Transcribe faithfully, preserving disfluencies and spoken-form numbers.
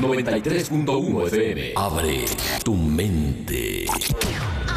noventa y tres punto uno F M. Abre tu mente.